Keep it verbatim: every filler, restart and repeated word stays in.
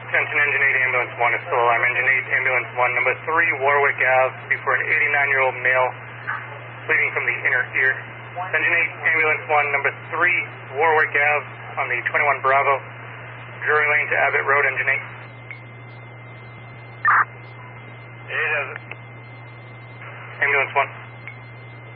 Attention Engine eight, Ambulance one is still alarm. Engine eight, Ambulance one, number three, Warwick Avenue, before an eighty-nine-year-old male bleeding from the inner ear. Engine eight, Ambulance one, number three, Warwick Avenue, on the twenty-one Bravo, Drury Lane to Abbott Road, Engine eight. eight has it. Ambulance one.